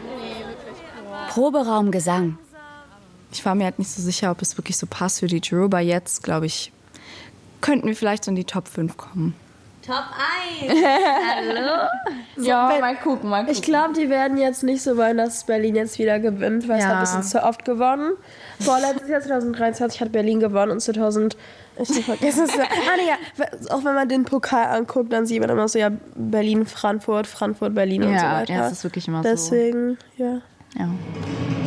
Proberaum Gesang. Ich war mir halt nicht so sicher, ob es wirklich so passt für die Jury, aber jetzt, glaube ich, könnten wir vielleicht so in die Top 5 kommen. Top 1! Hallo? Ja, mal gucken. Ich glaube, die werden jetzt nicht so wollen, dass Berlin jetzt wieder gewinnt, weil es hat ein bisschen zu oft gewonnen. Vorletztes Jahr 2023 hat Berlin gewonnen und 2000... Ich vergesse es. Auch wenn man den Pokal anguckt, dann sieht man immer so, ja, Berlin, Frankfurt, Berlin und so weiter. Ja, das ist wirklich immer Deswegen, so. ja. Ja.